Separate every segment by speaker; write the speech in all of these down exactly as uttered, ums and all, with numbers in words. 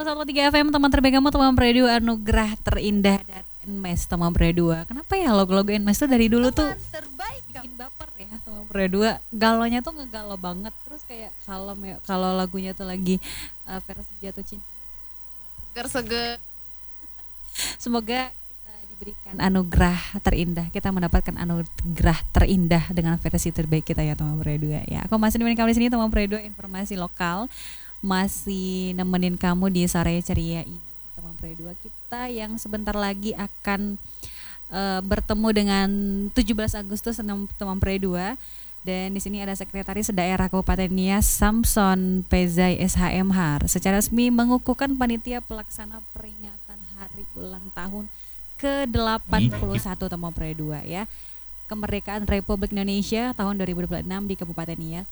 Speaker 1: satu tiga F M, teman terbaik kamu, teman Pre dua, anugerah terindah dari Nmes, teman Pre dua. Kenapa ya logo-logo Nmes tuh dari dulu tuh
Speaker 2: Teman terbaik
Speaker 1: bikin baper ya, teman Pre dua. Galonya tuh ngegalau banget, terus kayak kalem ya kalau lagunya tuh lagi uh, versi jatuh cinta.
Speaker 2: seger-seger.
Speaker 1: Semoga kita diberikan anugerah terindah, kita mendapatkan anugerah terindah dengan versi terbaik kita ya teman Pre dua ya. Aku masih nemenin kamu di sini teman Pre dua, informasi lokal. Masih nemenin kamu di sore ceria ini teman Pre dua, kita yang sebentar lagi akan uh, bertemu dengan tujuh belas Agustus teman Pre dua. Dan di sini ada Sekretaris Daerah Kabupaten Nias Samson Pezai S H M H secara resmi mengukuhkan panitia pelaksana peringatan hari ulang tahun ke delapan puluh satu teman Pre dua ya. Kemerdekaan Republik Indonesia tahun dua ribu dua puluh enam di Kabupaten Nias.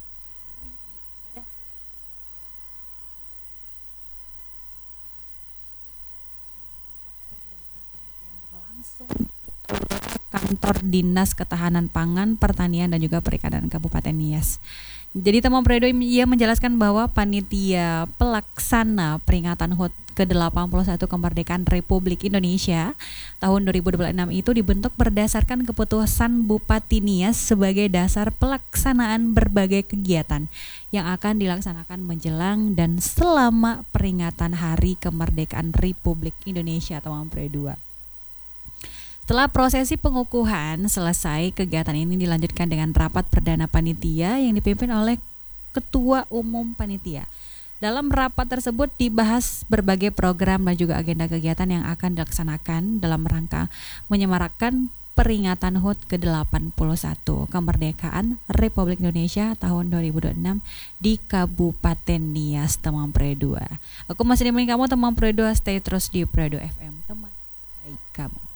Speaker 1: Kantor Dinas Ketahanan Pangan, Pertanian dan juga Perikanan Kabupaten Nias. Jadi teman Pre dua ia menjelaskan bahwa panitia pelaksana peringatan H U T ke delapan puluh satu kemerdekaan Republik Indonesia tahun dua ribu dua puluh enam itu dibentuk berdasarkan keputusan Bupati Nias sebagai dasar pelaksanaan berbagai kegiatan yang akan dilaksanakan menjelang dan selama peringatan Hari Kemerdekaan Republik Indonesia teman Pre dua. Setelah prosesi pengukuhan selesai, kegiatan ini dilanjutkan dengan rapat perdana panitia yang dipimpin oleh Ketua Umum Panitia. Dalam rapat tersebut dibahas berbagai program dan juga agenda kegiatan yang akan dilaksanakan dalam rangka menyemarakkan peringatan H U T ke delapan puluh satu kemerdekaan Republik Indonesia tahun dua ribu dua puluh enam di Kabupaten Nias teman Pre dua. Aku masih nemenin kamu teman Pre dua, stay terus di Pre dua F M, teman baik kamu.